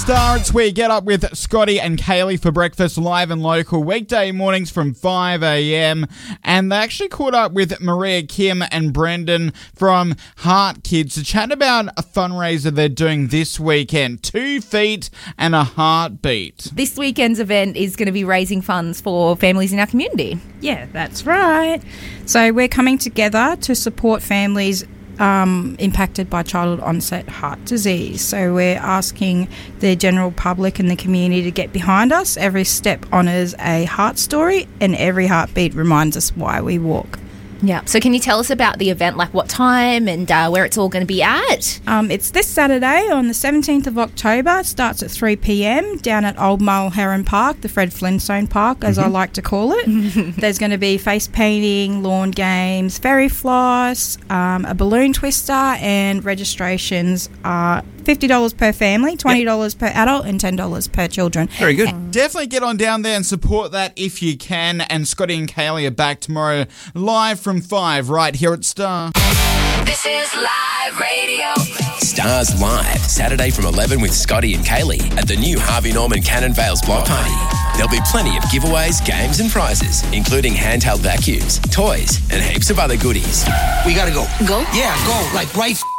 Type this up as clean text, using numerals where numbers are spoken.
Star, it's where you get up with Scotty and Kaylee for breakfast, live and local, weekday mornings from 5 a.m. And they actually caught up with Maria, Kim and Brendan from Heart Kids to chat about a fundraiser they're doing this weekend, 2 feet and a heartbeat. This weekend's event is going to be raising funds for families in our community. Yeah, that's right. So we're coming together to support families impacted by childhood onset heart disease. So we're asking the general public and the community to get behind us. Every step honours a heart story and every heartbeat reminds us why we walk. Yeah. So can you tell us about the event, like what time and where it's all going to be at? It's this Saturday on the 17th of October. It starts at 3 p.m. down at Old Mulherron Park, the Fred Flintstone Park, as I like to call it. There's going to be face painting, lawn games, fairy floss, a balloon twister, and registrations are $50 per family, $20 per adult, and $10 per children. Very good. Definitely get on down there and support that if you can. And Scotty and Kaylee are back tomorrow live from 5 right here at Star. This is Live Radio. Stars Live, Saturday from 11 with Scotty and Kaylee at the new Harvey Norman Cannon Vales block party. There'll be plenty of giveaways, games and prizes, including handheld vacuums, toys and heaps of other goodies. We gotta go. Go? Yeah, go. Like right